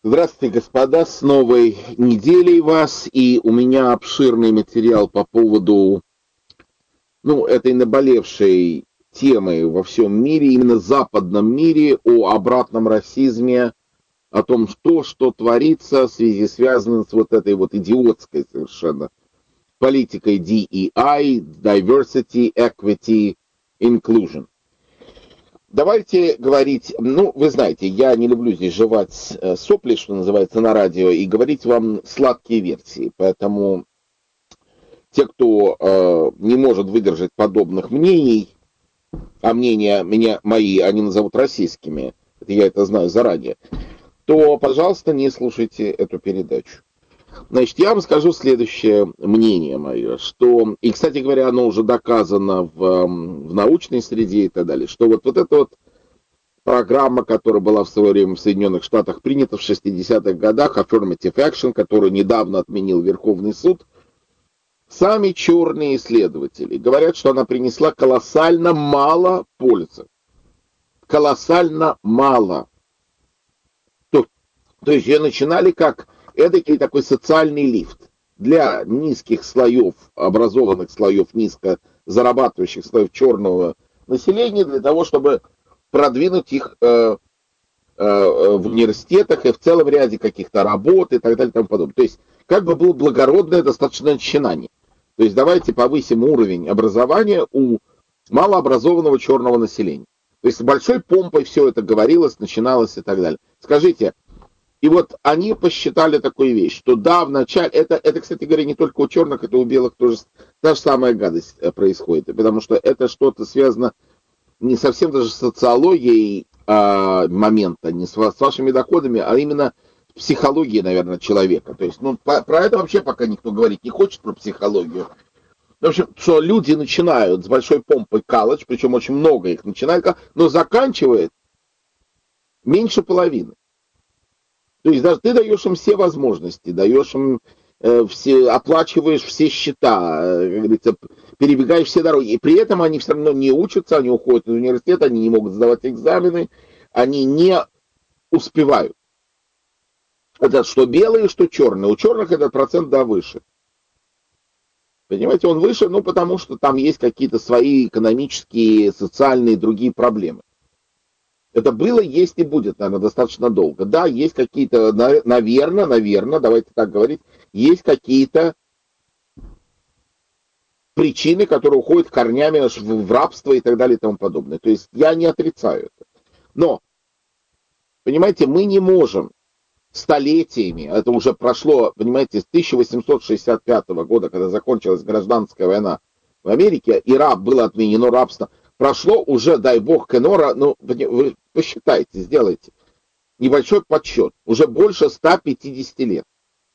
Здравствуйте, господа, с новой неделей вас. И у меня обширный материал по поводу, этой наболевшей темы во всем мире, именно западном мире, о обратном расизме, о том, что творится в связи связано с вот этой вот идиотской совершенно политикой DEI, Diversity, Equity, Inclusion. Давайте говорить, вы знаете, я не люблю здесь жевать сопли, что называется, на радио, и говорить вам сладкие версии. Поэтому те, кто не может выдержать подобных мнений, а мнения мои, они назовут российскими, я это знаю заранее, то, пожалуйста, не слушайте эту передачу. Значит, я вам скажу следующее мнение мое, что, и, кстати говоря, оно уже доказано в научной среде и так далее, что вот это вот программа, которая была в свое время в Соединенных Штатах принята в 60-х годах, Affirmative Action, которую недавно отменил Верховный суд, сами черные исследователи говорят, что она принесла колоссально мало пользы. Колоссально мало. То есть ее начинали как эдакий такой социальный лифт для низких слоев, образованных слоев, низко зарабатывающих слоев черного населения, для того, чтобы продвинуть их в университетах и в целом ряде каких-то работ и так далее и тому подобное. То есть как бы было благородное достаточно начинание. То есть давайте повысим уровень образования у малообразованного черного населения. То есть с большой помпой все это говорилось, начиналось и так далее. Скажите, и вот они посчитали такую вещь, что да, вначале, это, кстати говоря, не только у черных, это у белых тоже та же самая гадость происходит, потому что это что-то связано не совсем даже с социологией момента, не с вашими доходами, а именно с психологией, наверное, человека. То есть, про это вообще пока никто говорить не хочет, про психологию. В общем, что люди начинают с большой помпой колледж, причем очень много их начинают, но заканчивает меньше половины. То есть даже ты даешь им все возможности, даешь им оплачиваешь все счета, как говорится, перебегаешь все дороги. И при этом они все равно не учатся, они уходят из университета, они не могут сдавать экзамены, они не успевают. Это что белые, что черные. У черных этот процент, да, выше. Понимаете, он выше, потому что там есть какие-то свои экономические, социальные, другие проблемы. Это было, есть и будет, наверное, достаточно долго. Да, есть какие-то, наверное, давайте так говорить, есть какие-то причины, которые уходят корнями в рабство и так далее и тому подобное. То есть я не отрицаю это. Но, понимаете, мы не можем столетиями, это уже прошло, понимаете, с 1865 года, когда закончилась гражданская война в Америке, и было отменено рабство, прошло уже, дай бог, Кенора, вы посчитайте, сделайте небольшой подсчет, уже больше 150 лет.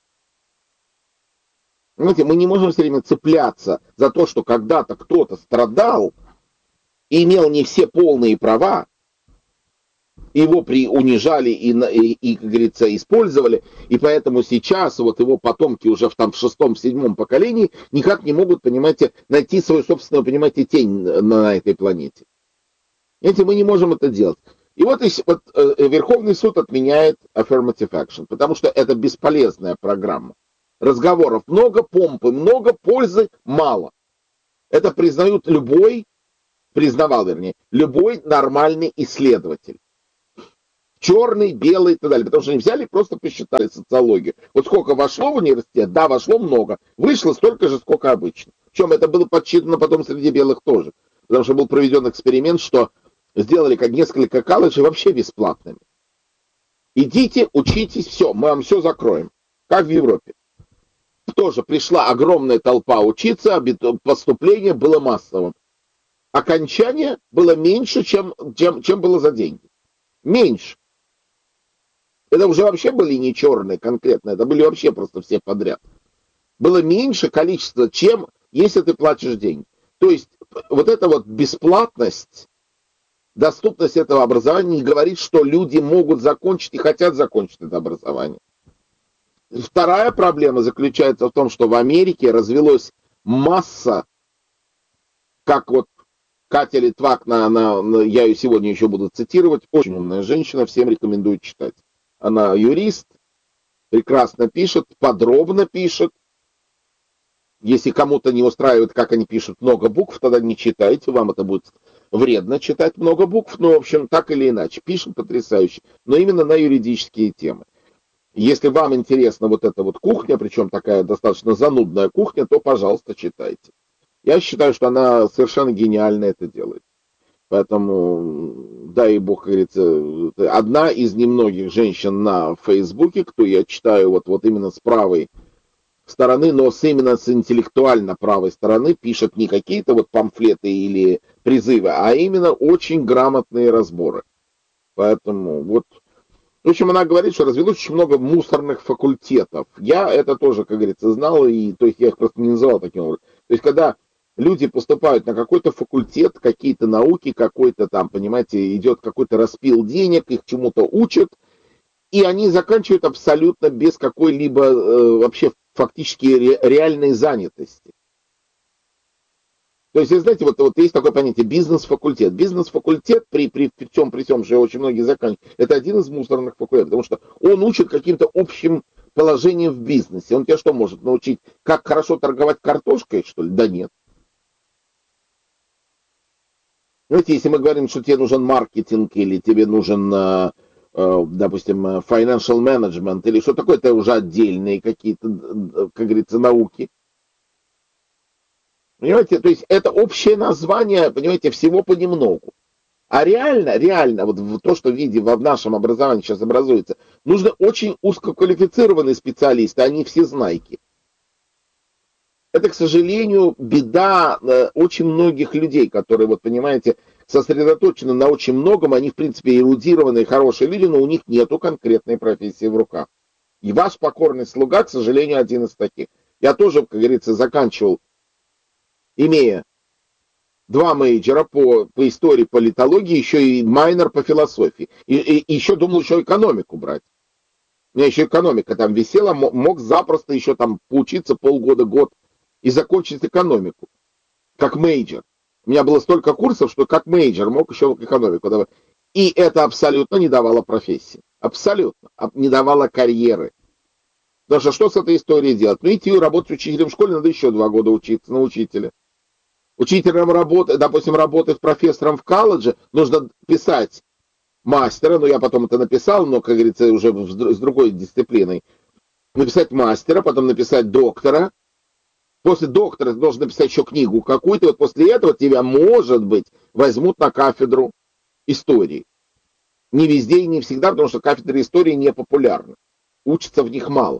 Понимаете, мы не можем все время цепляться за то, что когда-то кто-то страдал и имел не все полные права, его унижали и, как говорится, использовали, и поэтому сейчас вот его потомки уже в шестом, седьмом поколении никак не могут, понимаете, найти свою собственную, понимаете, тень на этой планете. Понимаете, мы не можем это делать. И вот Верховный суд отменяет Affirmative Action, потому что это бесполезная программа. Разговоров много, помпы много, пользы мало. Это признавал, любой нормальный исследователь. Черный, белый и так далее. Потому что они взяли и просто посчитали социологию. Вот сколько вошло в университет, да, вошло много. Вышло столько же, сколько обычно. Причем это было подсчитано потом среди белых тоже. Потому что был проведен эксперимент, что сделали как несколько колледжей вообще бесплатными. Идите, учитесь, все, мы вам все закроем. Как в Европе. Тоже пришла огромная толпа учиться, поступление было массовым. Окончание было меньше, чем было за деньги. Меньше. Это уже вообще были не черные конкретно, это были вообще просто все подряд. Было меньше количество, чем если ты платишь деньги. То есть вот эта вот бесплатность, доступность этого образования не говорит, что люди могут закончить и хотят закончить это образование. Вторая проблема заключается в том, что в Америке развелось масса, как вот Катя Литвак, я ее сегодня еще буду цитировать, очень умная женщина, всем рекомендую читать. Она юрист, прекрасно пишет, подробно пишет. Если кому-то не устраивает, как они пишут много букв, тогда не читайте, вам это будет вредно читать много букв, но, в общем, так или иначе, пишет потрясающе, но именно на юридические темы. Если вам интересна вот эта вот кухня, причем такая достаточно занудная кухня, то, пожалуйста, читайте. Я считаю, что она совершенно гениально это делает. Поэтому, дай бог, как говорится, одна из немногих женщин на Фейсбуке, кто я читаю вот именно с правой стороны, но именно с интеллектуально правой стороны пишет не какие-то вот памфлеты или призывы, а именно очень грамотные разборы. Поэтому вот, в общем, она говорит, что развелось очень много мусорных факультетов. Я это тоже, как говорится, знал, и то есть я их просто не называл таким образом. То есть когда люди поступают на какой-то факультет, какие-то науки, какой-то там, понимаете, идет какой-то распил денег, их чему-то учат, и они заканчивают абсолютно без какой-либо вообще фактически реальной занятости. То есть, знаете, вот есть такое понятие бизнес-факультет. Бизнес-факультет, при всем, что очень многие заканчивают, это один из мусорных факультетов, потому что он учит каким-то общим положением в бизнесе. Он тебя что может научить? Как хорошо торговать картошкой, что ли? Да нет. Знаете, если мы говорим, что тебе нужен маркетинг или тебе нужен, допустим, financial management или что такое, это уже отдельные какие-то, как говорится, науки. Понимаете, то есть это общее название, понимаете, всего понемногу. А реально, вот в то, что в виде в нашем образовании сейчас образуется, нужны очень узкоквалифицированные специалисты, а не всезнайки. Это, к сожалению, беда очень многих людей, которые, вот понимаете, сосредоточены на очень многом, они, в принципе, эрудированные, хорошие люди, но у них нету конкретной профессии в руках. И ваш покорный слуга, к сожалению, один из таких. Я тоже, как говорится, заканчивал, имея два мейджора по истории, политологии, еще и майнер по философии. И еще думал еще экономику брать. У меня еще экономика там висела, мог запросто еще там поучиться полгода, год и закончить экономику, как мейджор. У меня было столько курсов, что как мейджор мог еще экономику давать. И это абсолютно не давало профессии. Абсолютно. Не давало карьеры. Потому что с этой историей делать? Ну, идти работать учителем в школе, надо еще 2 года учиться на учителя. Учителем работы, допустим, работать профессором в колледже, нужно писать мастера, ну, я потом это написал, но, как говорится, уже с другой дисциплиной. Написать мастера, потом написать доктора. После доктора ты должен написать еще книгу какую-то, вот после этого тебя, может быть, возьмут на кафедру истории. Не везде и не всегда, потому что кафедры истории не популярны. Учатся в них мало.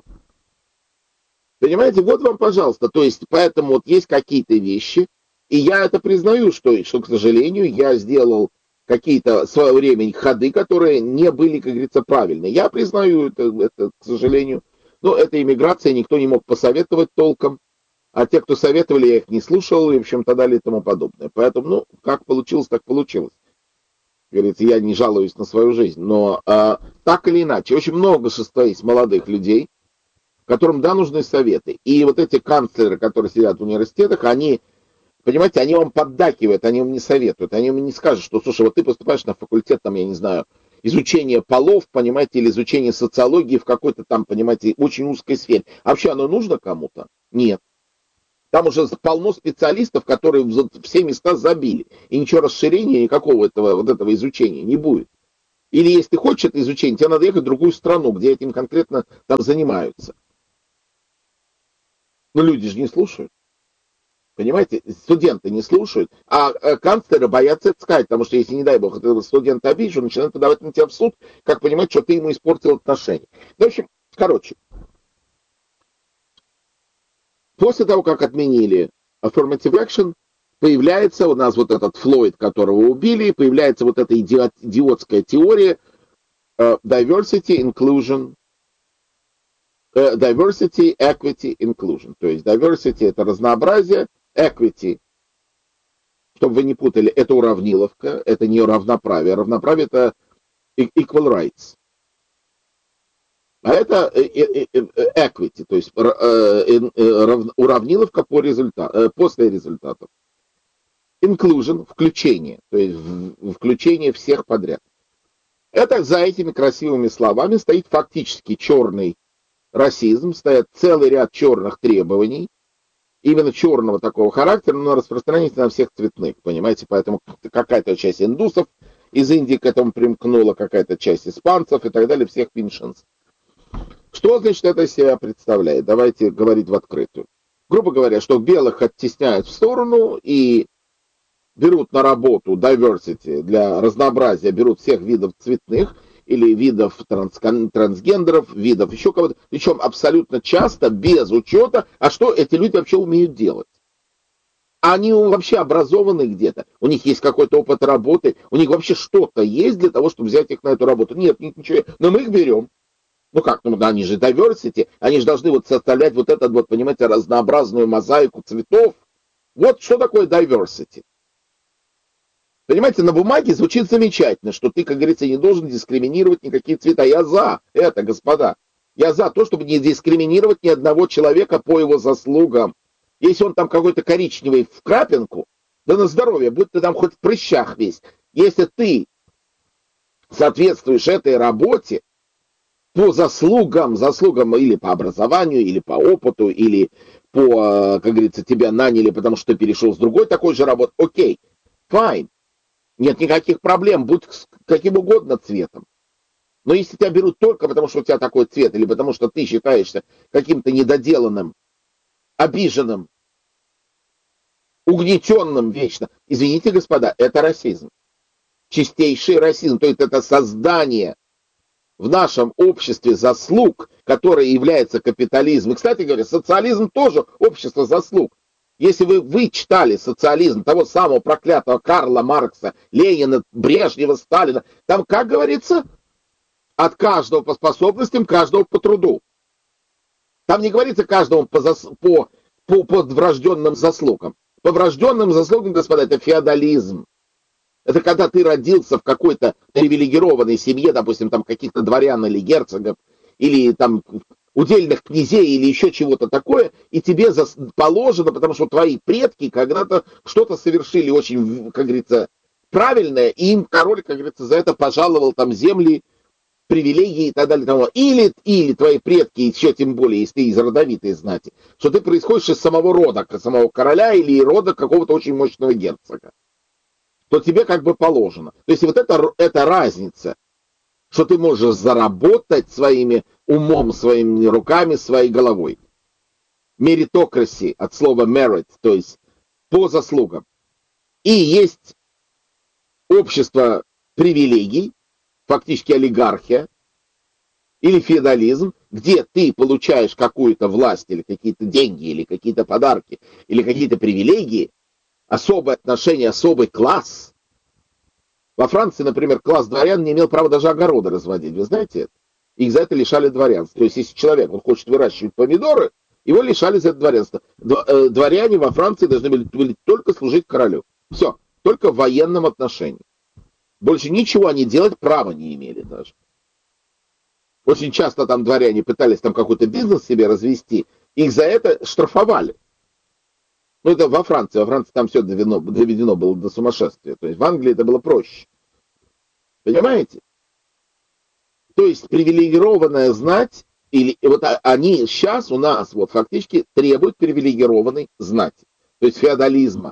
Понимаете, вот вам, пожалуйста, то есть, поэтому вот есть какие-то вещи, и я это признаю, что, к сожалению, я сделал какие-то в свое время ходы, которые не были, как говорится, правильные. Я признаю это, к сожалению. Но это иммиграция, никто не мог посоветовать толком. А те, кто советовали, я их не слушал, и, в общем, так далее и тому подобное. Поэтому, ну, как получилось, так получилось. Говорится, я не жалуюсь на свою жизнь. Но так или иначе, очень много есть молодых людей, которым, да, нужны советы. И вот эти канцлеры, которые сидят в университетах, они, понимаете, они вам поддакивают, они вам не советуют, они вам не скажут, что, слушай, вот ты поступаешь на факультет, там, я не знаю, изучение полов, понимаете, или изучение социологии в какой-то там, понимаете, очень узкой сфере. А вообще оно нужно кому-то? Нет. Там уже полно специалистов, которые все места забили. И ничего расширения, никакого этого изучения не будет. Или если ты хочешь это изучение, тебе надо ехать в другую страну, где этим конкретно там занимаются. Но люди же не слушают. Понимаете, студенты не слушают, а канцлеры боятся это сказать, потому что если, не дай бог, это студент обидишь, он начинает подавать на тебя в суд, как понимать, что ты ему испортил отношения. Ну, в общем, короче, после того, как отменили affirmative action, появляется у нас вот этот Флойд, которого убили, появляется вот эта идиотская теория diversity, inclusion, diversity, equity, inclusion. То есть diversity — это разнообразие, equity, чтобы вы не путали, это уравниловка, это не равноправие. Равноправие — это equal rights. А это equity, то есть уравниловка после результатов. Inclusion — включение, то есть включение всех подряд. Это за этими красивыми словами стоит фактически черный расизм, стоят целый ряд черных требований, именно черного такого характера, но распространяется на всех цветных, понимаете, поэтому какая-то часть индусов из Индии к этому примкнула, какая-то часть испанцев и так далее, всех меньшинств. Что, значит, это из себя представляет? Давайте говорить в открытую. Грубо говоря, что белых оттесняют в сторону и берут на работу diversity для разнообразия, берут всех видов цветных или видов трансгендеров, видов еще кого-то, причем абсолютно часто без учета, а что эти люди вообще умеют делать. Они вообще образованы где-то, у них есть какой-то опыт работы, у них вообще что-то есть для того, чтобы взять их на эту работу. Нет, ничего, но мы их берем. Ну как, ну да, они же diversity, они же должны вот составлять вот этот вот, понимаете, разнообразную мозаику цветов. Вот что такое diversity. Понимаете, на бумаге звучит замечательно, что ты, как говорится, не должен дискриминировать никакие цвета. Я за это, господа. Я за то, чтобы не дискриминировать ни одного человека по его заслугам. Если он там какой-то коричневый в крапинку, да на здоровье, будь ты там хоть в прыщах весь. Если ты соответствуешь этой работе по заслугам или по образованию, или по опыту, или по, как говорится, тебя наняли, потому что ты перешел с другой такой же работы, окей, fine. Нет никаких проблем, будь каким угодно цветом. Но если тебя берут только потому, что у тебя такой цвет, или потому что ты считаешься каким-то недоделанным, обиженным, угнетенным вечно, извините, господа, это расизм. Чистейший расизм, то есть это создание в нашем обществе заслуг, которое является капитализм. И, кстати говоря, социализм тоже общество заслуг. Если вы читали социализм того самого проклятого Карла Маркса, Ленина, Брежнева, Сталина, там, как говорится, от каждого по способностям, каждого по труду. Там не говорится каждому по врожденным заслугам. По врожденным заслугам, господа, это феодализм. Это когда ты родился в какой-то привилегированной семье, допустим, там каких-то дворян или герцогов, или там удельных князей или еще чего-то такое, и тебе положено, потому что твои предки когда-то что-то совершили очень, как говорится, правильное, и им король, как говорится, за это пожаловал там земли, привилегии и так далее. Или твои предки, еще тем более, если ты из родовитой знати, что ты происходишь из самого рода, самого короля или рода какого-то очень мощного герцога, то тебе как бы положено. То есть вот это разница, что ты можешь заработать своими умом, своими руками, своей головой. Meritocracy от слова merit, то есть по заслугам. И есть общество привилегий, фактически олигархия, или феодализм, где ты получаешь какую-то власть, или какие-то деньги, или какие-то подарки, или какие-то привилегии, особое отношение, особый класс. Во Франции, например, класс дворян не имел права даже огороды разводить. Вы знаете это? Их за это лишали дворянства. То есть, если человек хочет выращивать помидоры, его лишали за это дворянства. Дворяне во Франции должны были только служить королю. Все, только в военном отношении. Больше ничего они делать права не имели даже. Очень часто там дворяне пытались там какой-то бизнес себе развести, их за это штрафовали. Ну, это во Франции. Во Франции там все доведено было до сумасшествия. То есть в Англии это было проще. Понимаете? То есть привилегированная знать, или вот они сейчас у нас вот фактически требуют привилегированной знати. То есть феодализма.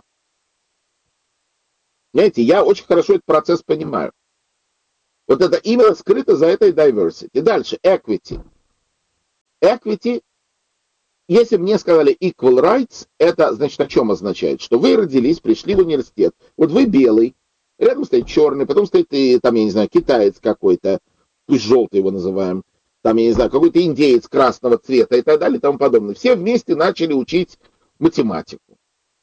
Понимаете, я очень хорошо этот процесс понимаю. Вот это именно скрыто за этой diversity. Дальше, equity. Equity, если мне сказали equal rights, это, значит, о чем означает? Что вы родились, пришли в университет, вот вы белый, рядом стоит черный, потом стоит, там, я не знаю, китаец какой-то, пусть желтый его называем, там, я не знаю, какой-то индеец красного цвета и так далее и тому подобное. Все вместе начали учить математику.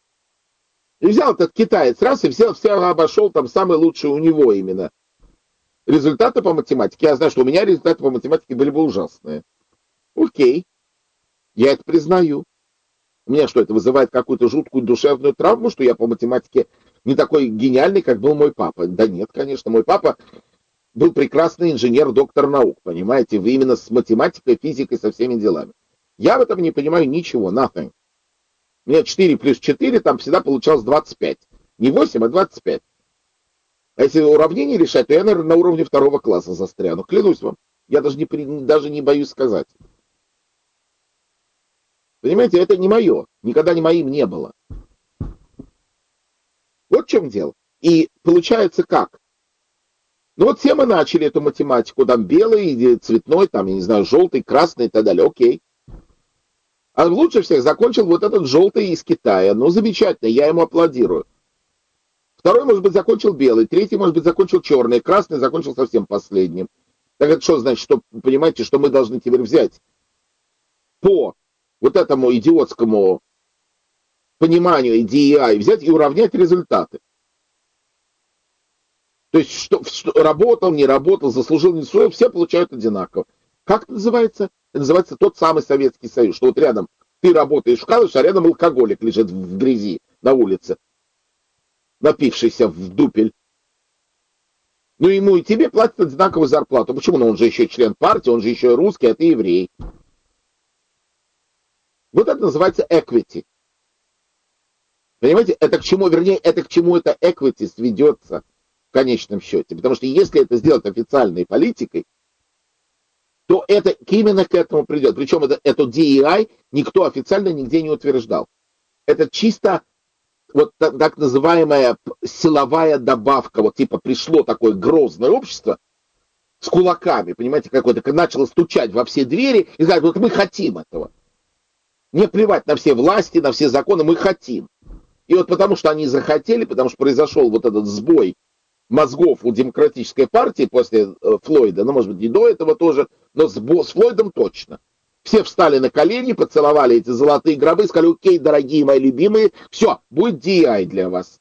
И взял этот китаец раз и все обошел, там самый лучший у него именно результаты по математике. Я знаю, что у меня результаты по математике были бы ужасные. Окей. Я это признаю. У меня что, это вызывает какую-то жуткую душевную травму, что я по математике не такой гениальный, как был мой папа? Да нет, конечно. Мой папа был прекрасный инженер, доктор наук, понимаете? Вы именно с математикой, физикой, со всеми делами. Я в этом не понимаю ничего, nothing. У меня 4 плюс 4, там всегда получалось 25. Не 8, а 25. А если уравнение решать, то я, наверное, на уровне 2 класса застряну. Клянусь вам. Я даже не боюсь сказать. Понимаете, это не мое, никогда не моим не было. Вот в чем дело. И получается как? Ну вот все мы начали эту математику, там белый, цветной, там, я не знаю, желтый, красный и так далее, окей. А лучше всех закончил вот этот желтый из Китая. Ну, замечательно, я ему аплодирую. Второй, может быть, закончил белый, третий, может быть, закончил черный, красный закончил совсем последним. Так это что значит, что, понимаете, что мы должны теперь взять по вот этому идиотскому пониманию DEI, взять и уравнять результаты. То есть, что работал, не работал, заслужил, не заслужил, все получают одинаково. Как это называется? Это называется тот самый Советский Союз, что вот рядом ты работаешь в калыш, а рядом алкоголик лежит в грязи на улице, напившийся в дупель. Ну, ему и тебе платят одинаковую зарплату. Почему? Ну, он же еще член партии, он же еще и русский, а ты еврей. Вот это называется equity. Понимаете, это к чему, вернее, это к чему это equity сведется в конечном счете. Потому что если это сделать официальной политикой, то это именно к этому придет. Причем это DEI никто официально нигде не утверждал. Это чисто вот так называемая силовая добавка. Вот типа пришло такое грозное общество с кулаками, понимаете, какое-то, начало стучать во все двери и сказать, вот мы хотим этого. Не плевать на все власти, на все законы, мы хотим. И вот потому что они захотели, потому что произошел вот этот сбой мозгов у демократической партии после Флойда, ну, может быть, не до этого тоже, но с Флойдом точно. Все встали на колени, поцеловали эти золотые гробы и сказали, окей, дорогие мои любимые, все, будет DI для вас.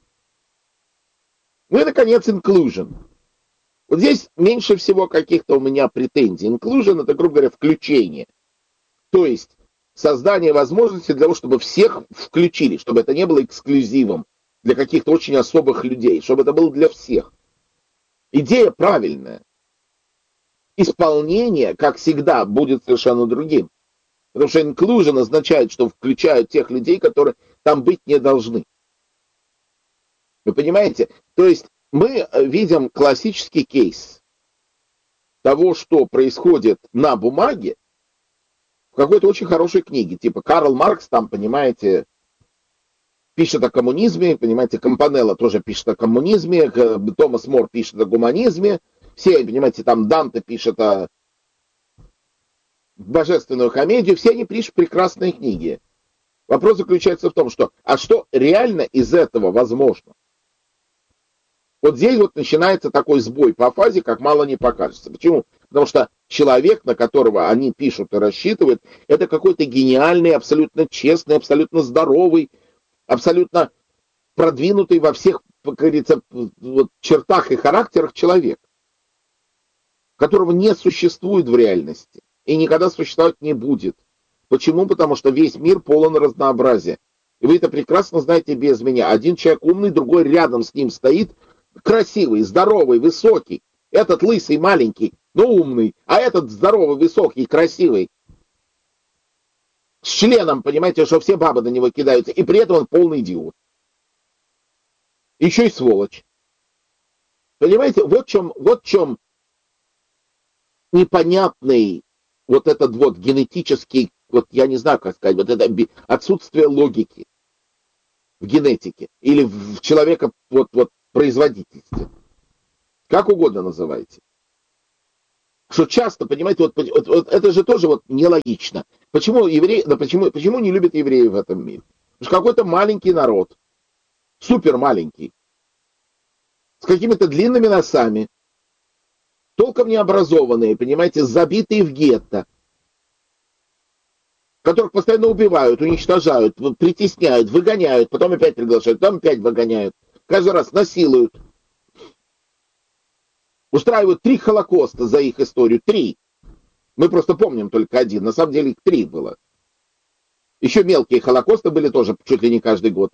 Ну и, наконец, inclusion. Вот здесь меньше всего каких-то у меня претензий. Inclusion — это, грубо говоря, включение. То есть создание возможности для того, чтобы всех включили, чтобы это не было эксклюзивом для каких-то очень особых людей, чтобы это было для всех. Идея правильная. Исполнение, как всегда, будет совершенно другим. Потому что inclusion означает, что включают тех людей, которые там быть не должны. Вы понимаете? То есть мы видим классический кейс того, что происходит на бумаге в какой-то очень хорошей книге. Типа Карл Маркс там, понимаете, пишет о коммунизме, понимаете, Кампанелла тоже пишет о коммунизме, Томас Мор пишет о гуманизме, все, понимаете, там Данте пишет о божественную комедию, все они пишут прекрасные книги. Вопрос заключается в том, что, а что реально из этого возможно? Вот здесь вот начинается такой сбой по фазе, как мало не покажется. Почему? Потому что человек, на которого они пишут и рассчитывают, это какой-то гениальный, абсолютно честный, абсолютно здоровый, абсолютно продвинутый во всех, как говорится, вот, чертах и характерах человек, которого не существует в реальности и никогда существовать не будет. Почему? Потому что весь мир полон разнообразия. И вы это прекрасно знаете без меня. Один человек умный, другой рядом с ним стоит, красивый, здоровый, высокий. Этот лысый, маленький, но умный. А этот здоровый, высокий, красивый. С членом, понимаете, что все бабы на него кидаются. И при этом он полный идиот. Еще и сволочь. Понимаете, вот в чем непонятный вот этот вот генетический, вот я не знаю, как сказать, вот это отсутствие логики в генетике или в человека вот производительстве. Как угодно называйте. Что часто, понимаете, вот это же тоже вот нелогично. Почему евреи, да почему не любят евреев в этом мире? Потому что какой-то маленький народ, супер маленький, с какими-то длинными носами, толком не образованные, понимаете, забитые в гетто, которых постоянно убивают, уничтожают, притесняют, выгоняют, потом опять приглашают, потом опять выгоняют, каждый раз насилуют. Устраивают 3 Холокоста за их историю. 3. Мы просто помним только один. На самом деле их 3 было. Еще мелкие Холокосты были тоже чуть ли не каждый год.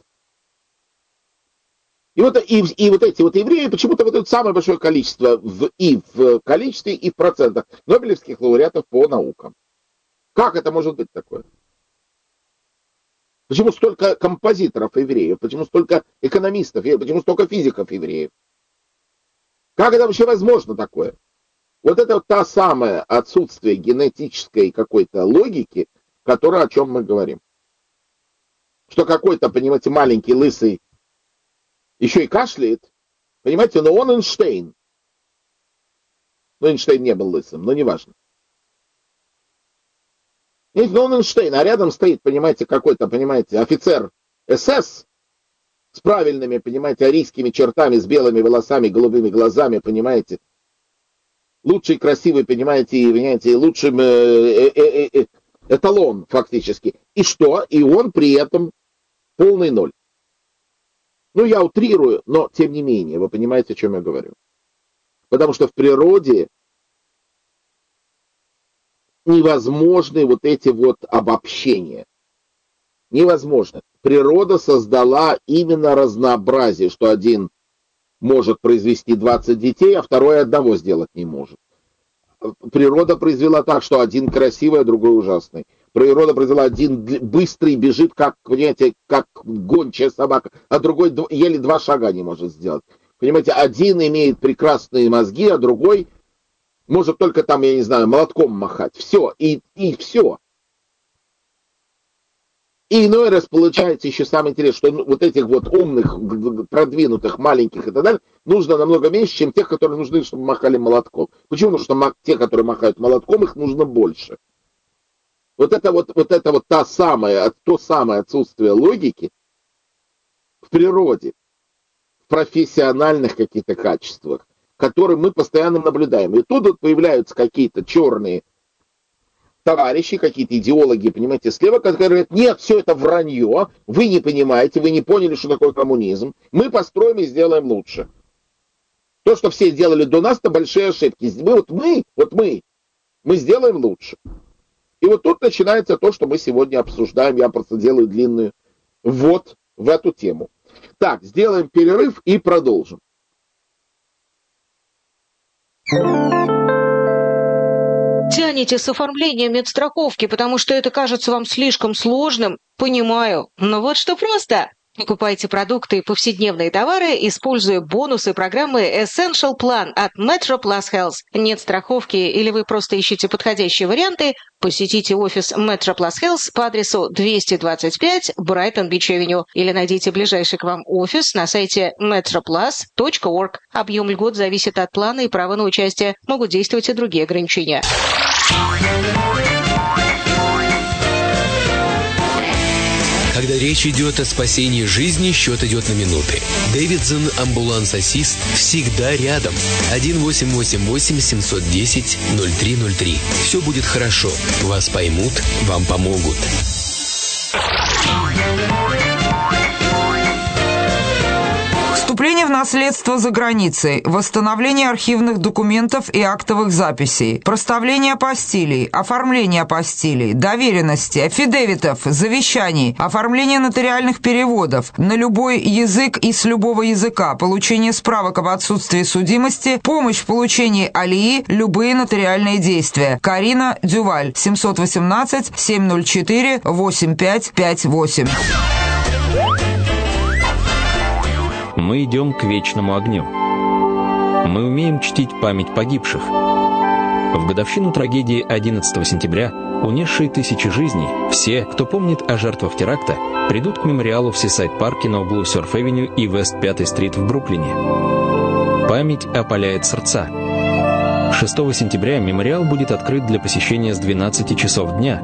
И вот эти вот евреи почему-то вот это самое большое количество и в количестве, и в процентах нобелевских лауреатов по наукам. Как это может быть такое? Почему столько композиторов евреев? Почему столько экономистов? Почему столько физиков евреев? Как это вообще возможно такое? Вот это вот та самая отсутствие генетической какой-то логики, которая, о чем мы говорим. Что какой-то, понимаете, маленький, лысый, еще и кашляет, понимаете, но он Эйнштейн. Но Эйнштейн не был лысым, но неважно. Но он Эйнштейн, а рядом стоит, понимаете, какой-то, понимаете, офицер СС с правильными, понимаете, арийскими чертами, с белыми волосами, голубыми глазами, понимаете. Лучший, красивый, понимаете, лучшим эталон фактически. И что? И он при этом полный ноль. Ну, я утрирую, но тем не менее, вы понимаете, о чем я говорю. Потому что в природе невозможны вот эти вот обобщения. Невозможно. Природа создала именно разнообразие, что один может произвести 20 детей, а второй одного сделать не может. Природа произвела так, что один красивый, а другой ужасный. Природа произвела один быстрый, бежит, как, понимаете, как гончая собака, а другой еле 2 шага не может сделать. Понимаете, один имеет прекрасные мозги, а другой может только там, я не знаю, молотком махать. Все, и все. И иной раз получается еще самое интересное, что вот этих вот умных, продвинутых, маленьких и так далее, нужно намного меньше, чем тех, которые нужны, чтобы махали молотком. Почему? Потому что те, которые махают молотком, их нужно больше. Вот это вот то самое отсутствие логики в природе, в профессиональных каких-то качествах, которые мы постоянно наблюдаем. И тут вот появляются какие-то черные товарищи, какие-то идеологи, понимаете, слева, которые говорят, нет, все это вранье, вы не понимаете, вы не поняли, что такое коммунизм, мы построим и сделаем лучше. То, что все делали до нас, это большие ошибки. Мы сделаем лучше. И вот тут начинается то, что мы сегодня обсуждаем, я просто делаю длинную ввод в эту тему. Так, сделаем перерыв и продолжим. Тянете с оформлением медстраховки, потому что это кажется вам слишком сложным? Понимаю. Но вот что просто. Покупайте продукты и повседневные товары, используя бонусы программы Essential Plan от Metro Plus Health. Нет страховки или вы просто ищете подходящие варианты? Посетите офис Metro Plus Health по адресу 225 Brighton Beach Avenue или найдите ближайший к вам офис на сайте metroplus.org. Объем льгот зависит от плана и права на участие. Могут действовать и другие ограничения. Когда речь идет о спасении жизни, счет идет на минуты. Дэвидсон Амбуланс-Ассист всегда рядом. 1-888-710-0303. Все будет хорошо. Вас поймут, вам помогут. Вступление в наследство за границей, восстановление архивных документов и актовых записей, проставление апостилей, оформление апостилей, доверенности, аффидевитов, завещаний, оформление нотариальных переводов на любой язык и с любого языка, получение справок об отсутствии судимости, помощь в получении алии, любые нотариальные действия. Карина Дюваль, 718-704-8558. Мы идем к вечному огню. Мы умеем чтить память погибших. В годовщину трагедии 11 сентября, унесшей тысячи жизней, все, кто помнит о жертвах теракта, придут к мемориалу в Сисайд-парке на углу Сёрф-Эвеню и Вест-5-стрит в Бруклине. Память опаляет сердца. 6 сентября мемориал будет открыт для посещения с 12 часов дня